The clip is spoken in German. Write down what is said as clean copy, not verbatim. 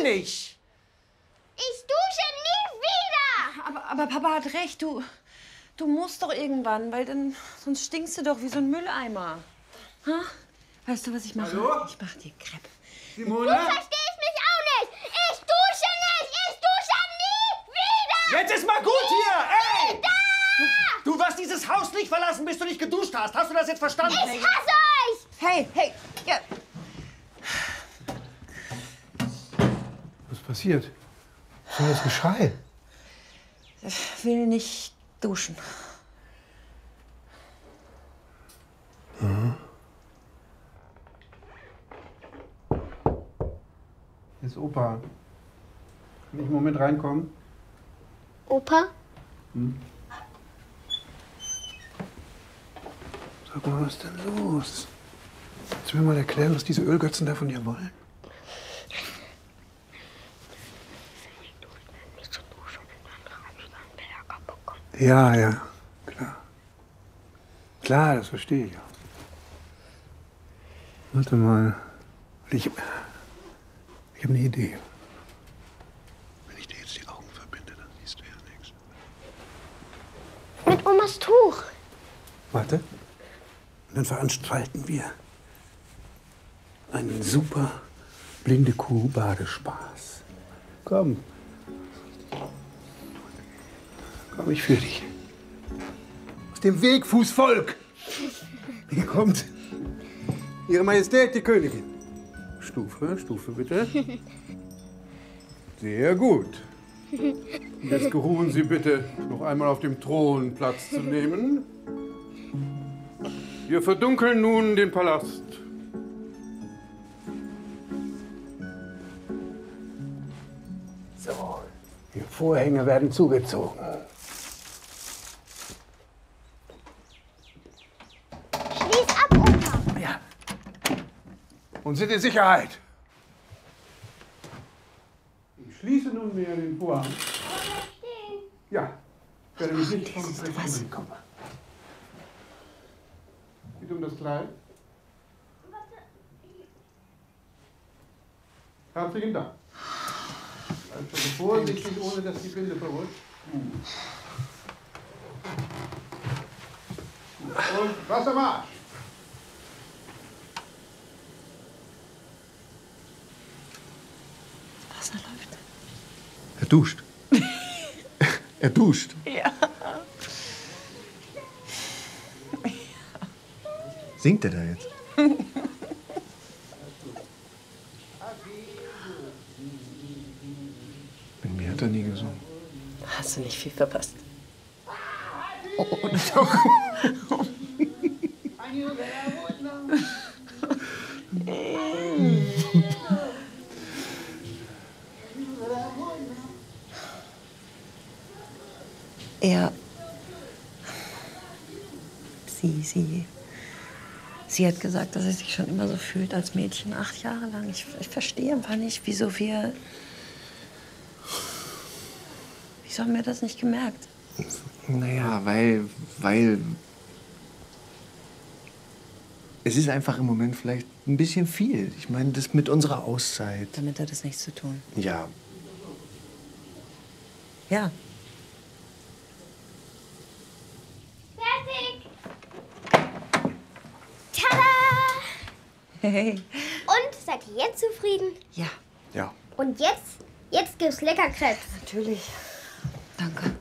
nicht. Ich dusche nie wieder! Aber Papa hat recht, du musst doch irgendwann, weil dann sonst stinkst du doch wie so ein Mülleimer. Ha? Weißt du, was ich mache? Hallo? Ich mach dir Crepe. Simone? Du verstehst mich auch nicht! Ich dusche nicht! Ich dusche nie wieder! Jetzt ist mal gut hier! Ey! Du wirst dieses Haus nicht verlassen, bis du nicht geduscht hast. Hast du das jetzt verstanden? Ich hasse euch! Hey, ja. Was ist passiert? Was war das Geschrei? Ich will nicht duschen. Mhm. Hier ist Opa. Kann ich einen Moment reinkommen? Opa? Sag mal, was ist denn los? Kannst du mir mal erklären, was diese Ölgötzen da von dir wollen? Ja, klar. Klar, das verstehe ich auch. Warte mal. Ich habe eine Idee. Wenn ich dir jetzt die Augen verbinde, dann siehst du ja nichts. Mit Omas Tuch. Warte. Und dann veranstalten wir einen super blinde Kuh-Badespaß. Komm. Komm, ich führe dich. Aus dem Weg, Fußvolk! Hier kommt Ihre Majestät, die Königin. Stufe bitte. Sehr gut. Jetzt geruhen Sie bitte, noch einmal auf dem Thron Platz zu nehmen. Wir verdunkeln nun den Palast. So, die Vorhänge werden zugezogen. Schließ ab, Opa. Ja. Und sind in Sicherheit. Ich schließe nunmehr den Vorhang. Ja, ich werde mich nicht vom Rechten kommen. Geht um das Kleid. Herzlichen Dank. Also vorsichtig, ohne dass die Binde verrutscht. Und Wassermarsch! Wasser läuft. Er duscht. Er duscht. Ja. Singt er da jetzt? Mit mir hat er nie gesungen. Hast du nicht viel verpasst. Oh, doch. Sie hat gesagt, dass sie sich schon immer so fühlt als Mädchen, 8 Jahre lang. Ich verstehe einfach nicht, wieso haben wir das nicht gemerkt? Naja, weil es ist einfach im Moment vielleicht ein bisschen viel. Ich meine, das mit unserer Auszeit. Damit hat es nichts zu tun. Ja. Ja. Fertig! Tada! Hey. Und, seid ihr jetzt zufrieden? Ja. Ja. Und jetzt gibt's lecker Krebs. Natürlich. Danke.